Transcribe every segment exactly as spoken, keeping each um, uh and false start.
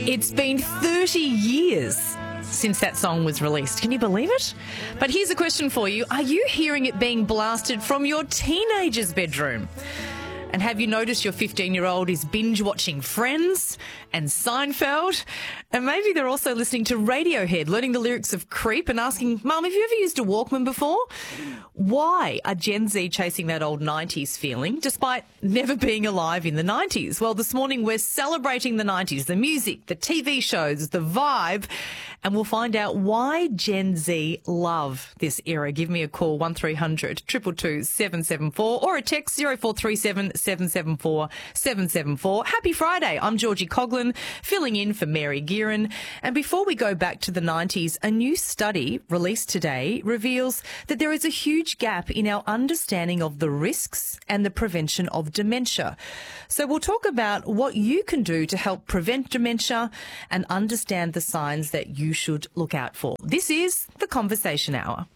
It's been thirty years since that song was released. Can you believe it? But here's a question for you. Are you hearing it being blasted from your teenager's bedroom? And have you noticed your fifteen-year-old is binge-watching Friends and Seinfeld? And maybe they're also listening to Radiohead, learning the lyrics of Creep and asking, Mum, have you ever used a Walkman before? Why are Gen Z chasing that old nineties feeling despite never being alive in the nineties? Well, this morning we're celebrating the nineties, the music, the T V shows, the vibe, and we'll find out why Gen Z love this era. Give me a call, one three hundred, two two two, seven seven four, or a text zero four three seven, seven seven four, seven seven four. Happy Friday. I'm Georgie Coughlin, filling in for Mary Gearan. And before we go back to the nineties, a new study released today reveals that there is a huge gap in our understanding of the risks and the prevention of dementia. So we'll talk about what you can do to help prevent dementia and understand the signs that you should look out for. This is the Conversation Hour.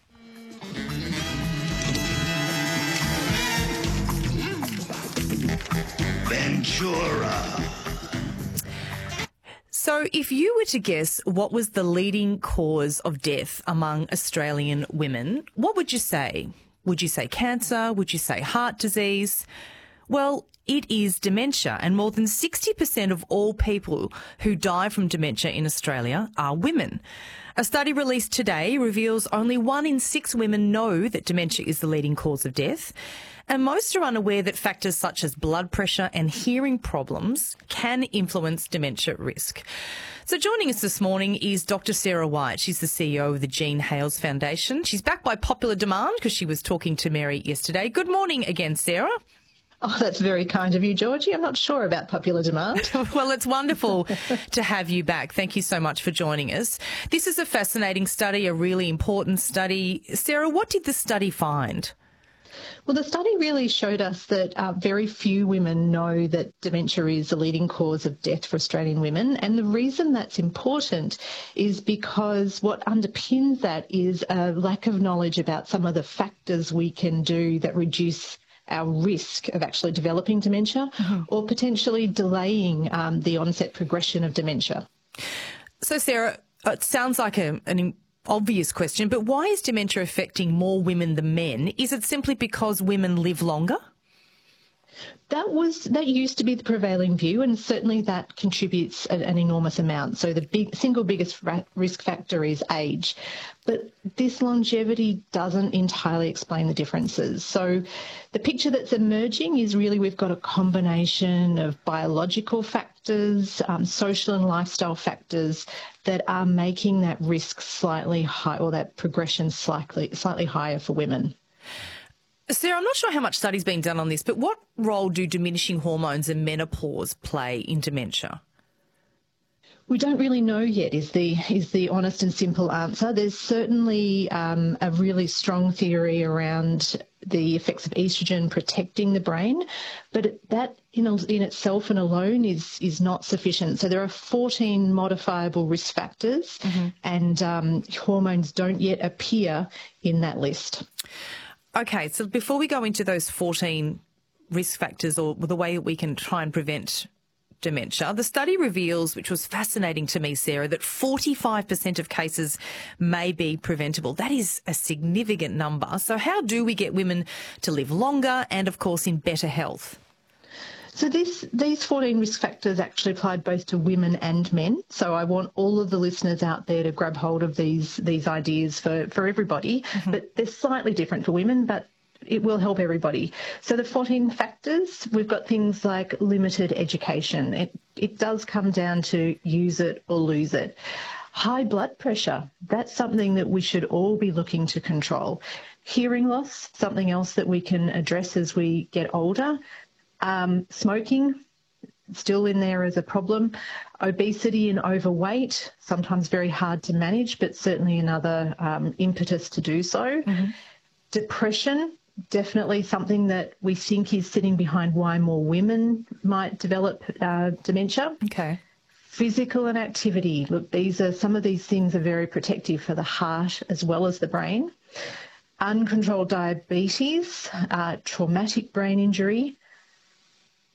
Ventura. So if you were to guess what was the leading cause of death among Australian women, what would you say? Would you say cancer? Would you say heart disease? Well, it is dementia, and more than sixty percent of all people who die from dementia in Australia are women. A study released today reveals only one in six women know that dementia is the leading cause of death, and most are unaware that factors such as blood pressure and hearing problems can influence dementia risk. So joining us this morning is Doctor Sarah White. She's the C E O of the Jean Hales Foundation. She's back by popular demand because she was talking to Mary yesterday. Good morning again, Sarah. Oh, that's very kind of you, Georgie. I'm not sure about popular demand. Well, it's wonderful to have you back. Thank you so much for joining us. This is a fascinating study, a really important study. Sarah, what did the study find? Well, the study really showed us that uh, very few women know that dementia is the leading cause of death for Australian women. And the reason that's important is because what underpins that is a lack of knowledge about some of the factors we can do that reduce our risk of actually developing dementia mm-hmm. or potentially delaying um, the onset progression of dementia. So, Sarah, it sounds like a, an obvious question, but why is dementia affecting more women than men? Is it simply because women live longer? That was that used to be the prevailing view, and certainly that contributes a, an enormous amount. So the big, single biggest ra- risk factor is age. But this longevity doesn't entirely explain the differences. So the picture that's emerging is really we've got a combination of biological factors, um, social and lifestyle factors that are making that risk slightly high, or that progression slightly slightly higher for women. Sarah, I'm not sure how much study's been done on this, but what role do diminishing hormones and menopause play in dementia? We don't really know yet is the is the honest and simple answer. There's certainly um, a really strong theory around the effects of estrogen protecting the brain, but that in, in itself and alone is is not sufficient. So there are fourteen modifiable risk factors, mm-hmm. and um, hormones don't yet appear in that list. Okay, so before we go into those fourteen risk factors or the way that we can try and prevent dementia, the study reveals, which was fascinating to me, Sarah, that forty-five percent of cases may be preventable. That is a significant number. So how do we get women to live longer and, of course, in better health? So this, these fourteen risk factors actually applied both to women and men. So I want all of the listeners out there to grab hold of these these ideas for, for everybody. Mm-hmm. But they're slightly different for women, but it will help everybody. So the fourteen factors, we've got things like limited education. It, it does come down to use it or lose it. High blood pressure, that's something that we should all be looking to control. Hearing loss, something else that we can address as we get older. Um, smoking, still in there as a problem. Obesity and overweight, sometimes very hard to manage, but certainly another um, impetus to do so. Mm-hmm. Depression, definitely something that we think is sitting behind why more women might develop uh, dementia. Okay. Physical and activity. Look, these are some of these things are very protective for the heart as well as the brain. Uncontrolled diabetes, uh, traumatic brain injury,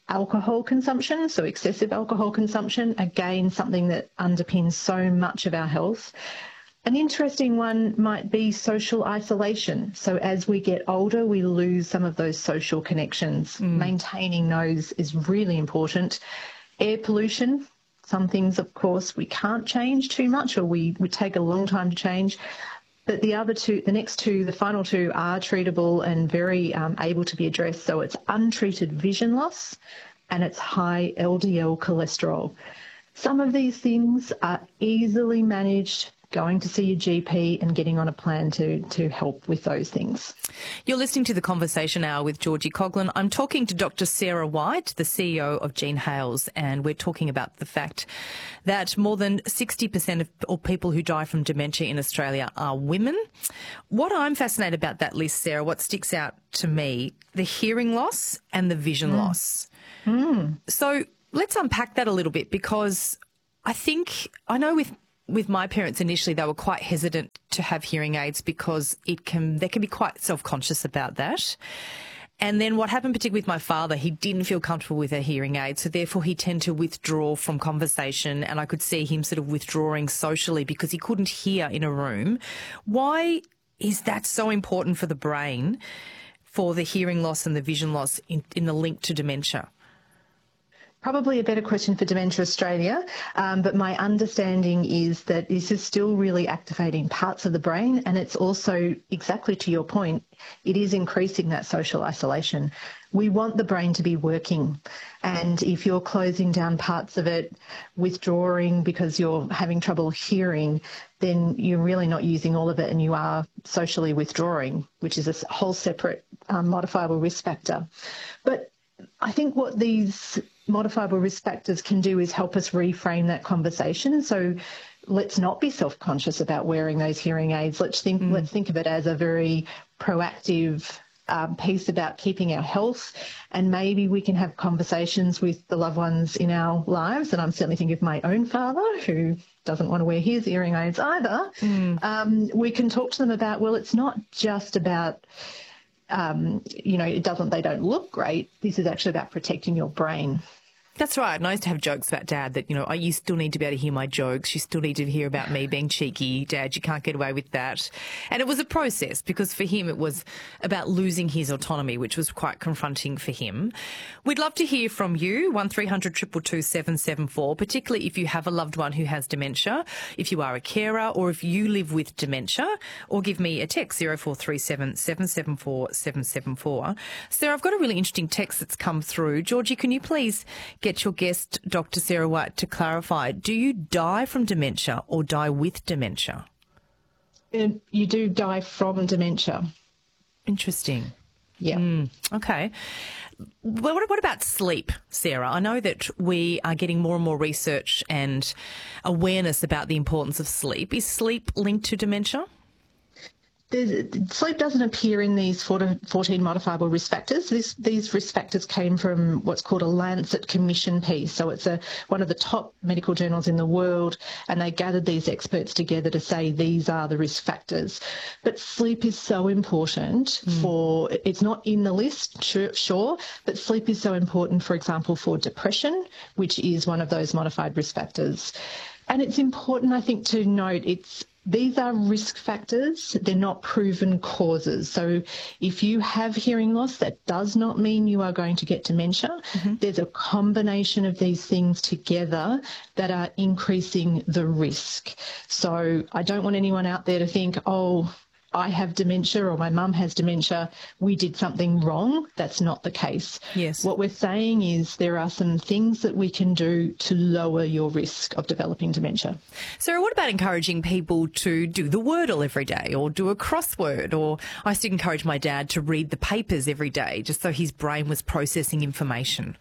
alcohol consumption, so excessive alcohol consumption, again, something that underpins so much of our health. An interesting one might be social isolation. So as we get older, we lose some of those social connections. Mm. Maintaining those is really important. Air pollution, some things, of course, we can't change too much, or we, we take a long time to change. But the other two, the next two, the final two are treatable and very um, able to be addressed. So it's untreated vision loss and it's high L D L cholesterol. Some of these things are easily managed, going to see your G P and getting on a plan to, to help with those things. You're listening to The Conversation Hour with Georgie Coghlan. I'm talking to Doctor Sarah White, the C E O of Gene Hales, and we're talking about the fact that more than sixty percent of all people who die from dementia in Australia are women. What I'm fascinated about that list, Sarah, what sticks out to me, the hearing loss and the vision mm. loss. Mm. So let's unpack that a little bit, because I think, I know with With my parents initially, they were quite hesitant to have hearing aids because it can they can be quite self-conscious about that. And then what happened, particularly with my father, he didn't feel comfortable with a hearing aid, so therefore he tended to withdraw from conversation, and I could see him sort of withdrawing socially because he couldn't hear in a room. Why is that so important for the brain, for the hearing loss and the vision loss in, in the link to dementia? Probably a better question for Dementia Australia, um, but my understanding is that this is still really activating parts of the brain, and it's also, exactly to your point, it is increasing that social isolation. We want the brain to be working, and if you're closing down parts of it, withdrawing because you're having trouble hearing, then you're really not using all of it and you are socially withdrawing, which is a whole separate um, modifiable risk factor. But I think what these modifiable risk factors can do is help us reframe that conversation. So let's not be self-conscious about wearing those hearing aids. Let's think, mm. let's think of it as a very proactive um, piece about keeping our health, and maybe we can have conversations with the loved ones in our lives. And I'm certainly thinking of my own father, who doesn't want to wear his hearing aids either. Mm. Um, we can talk to them about, well, it's not just about Um, you know, it doesn't, they don't look great. This is actually about protecting your brain. That's right. And I used to have jokes about Dad that, you know, you still need to be able to hear my jokes. You still need to hear about me being cheeky. Dad, you can't get away with that. And it was a process, because for him it was about losing his autonomy, which was quite confronting for him. We'd love to hear from you, one three hundred two two two seven seven four, particularly if you have a loved one who has dementia, if you are a carer, or if you live with dementia, or give me a text, zero four three seven seven seven four seven seven four. Sarah, I've got a really interesting text that's come through. Georgie, can you please get your guest, Doctor Sarah White, to clarify, do you die from dementia or die with dementia? Um, you do die from dementia. Interesting. Yeah. Mm, okay. What, what about sleep, Sarah? I know that we are getting more and more research and awareness about the importance of sleep. Is sleep linked to dementia? There's, sleep doesn't appear in these fourteen modifiable risk factors. This, these risk factors came from what's called a Lancet Commission piece. So it's a, one of the top medical journals in the world, and they gathered these experts together to say these are the risk factors. But sleep is so important mm. for, it's not in the list, sure, sure, but sleep is so important, for example, for depression, which is one of those modified risk factors. And it's important, I think, to note it's these are risk factors. They're not proven causes. So if you have hearing loss, that does not mean you are going to get dementia. Mm-hmm. There's a combination of these things together that are increasing the risk. So I don't want anyone out there to think, oh, I have dementia or my mum has dementia, we did something wrong. That's not the case. Yes. What we're saying is there are some things that we can do to lower your risk of developing dementia. Sarah, what about encouraging people to do the Wordle every day or do a crossword? Or I used to encourage my dad to read the papers every day just so his brain was processing information.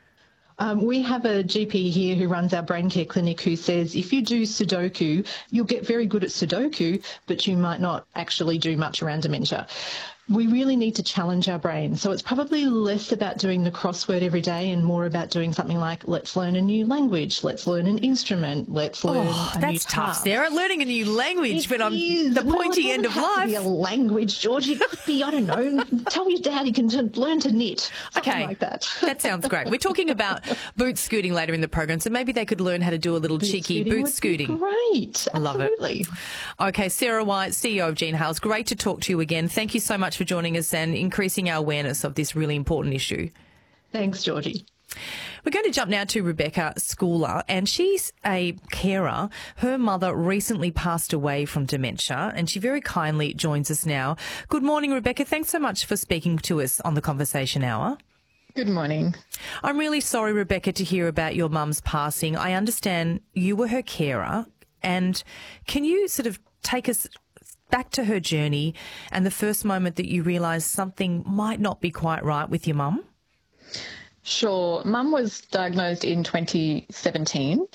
Um, we have a G P here who runs our brain care clinic who says if you do Sudoku, you'll get very good at Sudoku, but you might not actually do much around dementia. we really need to challenge our brain. So it's probably less about doing the crossword every day and more about doing something like, let's learn a new language, let's learn an instrument, let's learn Oh, a that's new tough, task. Sarah. Learning a new language, It but on is. the Well, pointy it end of doesn't have to be life. a language, George. It could be, I don't know, tell your dad he can t- learn to knit, something Okay. like that. That sounds great. We're talking about boot scooting later in the program, so maybe they could learn how to do a little cheeky Scooting boot would be scooting. Great. I love it. Absolutely. Okay, Sarah White, C E O of Gene Hales, great to talk to you again. Thank you so much for joining us and increasing our awareness of this really important issue. Thanks, Georgie. We're going to jump now to Rebecca Schooler, and she's a carer. Her mother recently passed away from dementia, and she very kindly joins us now. Good morning, Rebecca. Thanks so much for speaking to us on the Conversation Hour. Good morning. I'm really sorry, Rebecca, to hear about your mum's passing. I understand you were her carer, and can you sort of take us back to her journey and the first moment that you realised something might not be quite right with your mum? Sure. Mum was diagnosed in twenty seventeen,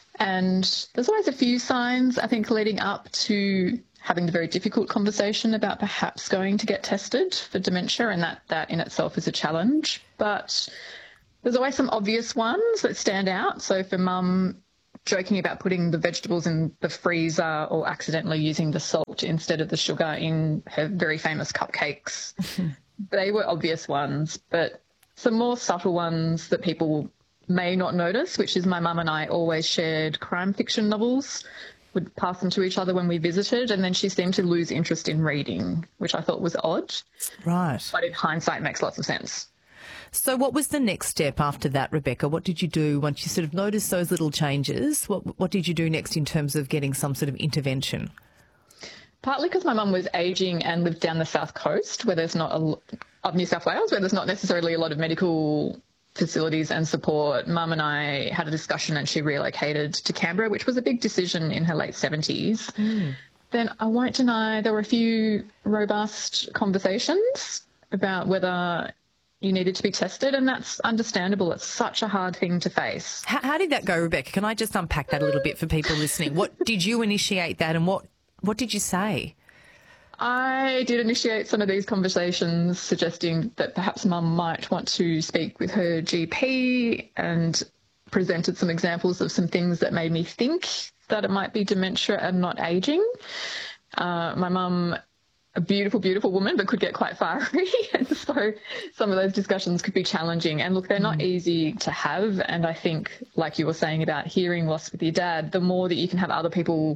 and there's always a few signs, I think, leading up to having the very difficult conversation about perhaps going to get tested for dementia, and that, that in itself is a challenge. But there's always some obvious ones that stand out. So for Mum, joking about putting the vegetables in the freezer or accidentally using the salt instead of the sugar in her very famous cupcakes. They were obvious ones, but some more subtle ones that people may not notice, which is my mum and I always shared crime fiction novels, would pass them to each other when we visited, and then she seemed to lose interest in reading, which I thought was odd. Right. But in hindsight, makes lots of sense. So what was the next step after that, Rebecca? What did you do once you sort of noticed those little changes? What what did you do next in terms of getting some sort of intervention? Partly because my mum was ageing and lived down the south coast, where there's not a lo- of New South Wales, where there's not necessarily a lot of medical facilities and support. Mum and I had a discussion, and she relocated to Canberra, which was a big decision in her late seventies. Mm. Then I won't deny there were a few robust conversations about whether you needed to be tested, and that's understandable. It's such a hard thing to face. How, how did that go, Rebecca? Can I just unpack that a little bit for people listening? What did you initiate that, and what, what did you say? I did initiate some of these conversations, suggesting that perhaps Mum might want to speak with her G P, and presented some examples of some things that made me think that it might be dementia and not ageing. Uh, my mum, a beautiful, beautiful woman, but could get quite fiery. And so some of those discussions could be challenging. And look, they're not easy to have. And I think, like you were saying about hearing loss with your dad, the more that you can have other people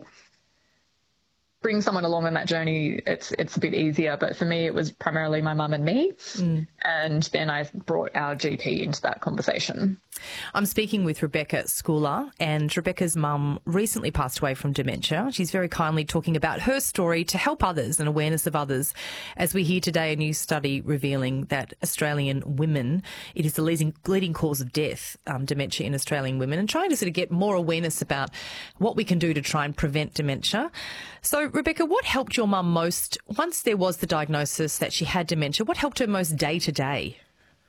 bring someone along on that journey, it's it's a bit easier. But for me, it was primarily my mum and me. Mm. And then I brought our G P into that conversation. I'm speaking with Rebecca Schooler, and Rebecca's mum recently passed away from dementia. She's very kindly talking about her story to help others and awareness of others, as we hear today a new study revealing that Australian women, it is the leading, leading cause of death, um, dementia in Australian women, and trying to sort of get more awareness about what we can do to try and prevent dementia. So, Rebecca, what helped your mum most once there was the diagnosis that she had dementia? What helped her most day to day?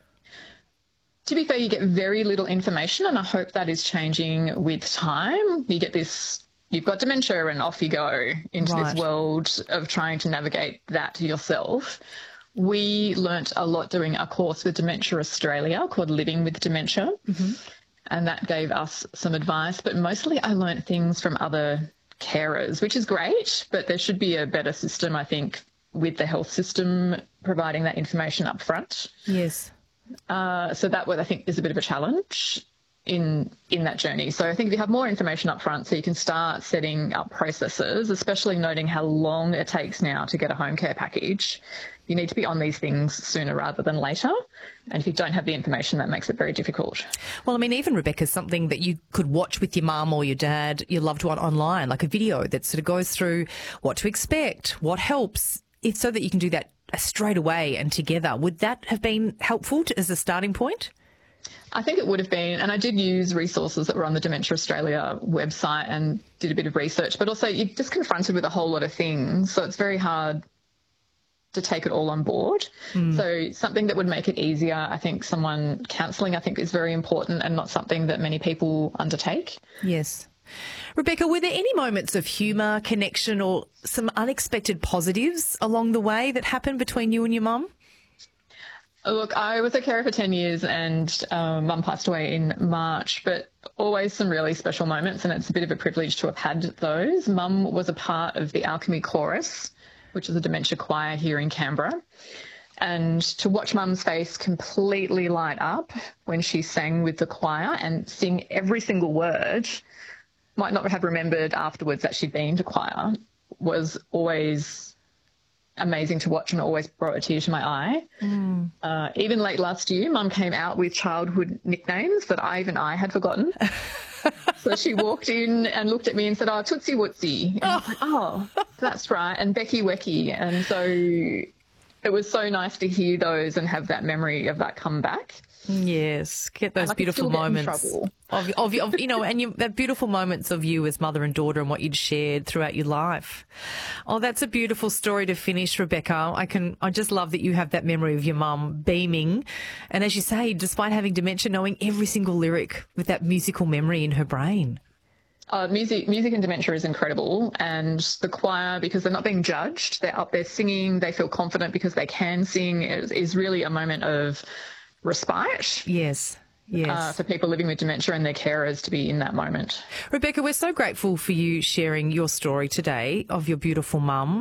To be fair, you get very little information, and I hope that is changing with time. You get this, you've got dementia, and off you go into Right. this world of trying to navigate that yourself. We learnt a lot doing a course with Dementia Australia called Living with Dementia, mm-hmm. and that gave us some advice, but mostly I learnt things from other carers, which is great, but there should be a better system, I think, with the health system providing that information up front. Yes. Uh, so that was, I think, is a bit of a challenge in in that journey. So I think if you have more information up front, so you can start setting up processes, especially noting how long it takes now to get a home care package. You need to be on these things sooner rather than later. And if you don't have the information, that makes it very difficult. Well, I mean, even, Rebecca, something that you could watch with your mum or your dad, your loved one online, like a video that sort of goes through what to expect, what helps, it's so that you can do that straight away and together. Would that have been helpful to, as a starting point? I think it would have been, and I did use resources that were on the Dementia Australia website and did a bit of research, but also you're just confronted with a whole lot of things, so it's very hard to take it all on board. Mm. So something that would make it easier, I think someone counselling, I think, is very important and not something that many people undertake. Yes. Rebecca, were there any moments of humour, connection or some unexpected positives along the way that happened between you and your mum? Look, I was a carer for ten years and um, Mum passed away in March, but always some really special moments, and it's a bit of a privilege to have had those. Mum was a part of the Alchemy Chorus, which is a dementia choir here in Canberra, and to watch Mum's face completely light up when she sang with the choir and sing every single word, might not have remembered afterwards that she'd been to choir, was always amazing to watch and always brought a tear to my eye. Mm. Uh, even late last year, Mum came out with childhood nicknames that I even I had forgotten. So she walked in and looked at me and said, oh, Tootsie Wootsie. And oh. I was like, oh, that's right. And Becky Wecky. And so it was so nice to hear those and have that memory of that come back. Yes, get those beautiful moments of, of, of, you know, and you, that beautiful moments of you as mother and daughter and what you'd shared throughout your life. Oh, that's a beautiful story to finish, Rebecca. I can, I just love that you have that memory of your mum beaming. And as you say, despite having dementia, knowing every single lyric with that musical memory in her brain. Uh, music, music and dementia is incredible, and the choir, because they're not being judged, they're up there singing, they feel confident because they can sing, is, is really a moment of respite. Yes, yes. Uh, for people living with dementia and their carers to be in that moment. Rebecca, we're so grateful for you sharing your story today of your beautiful mum.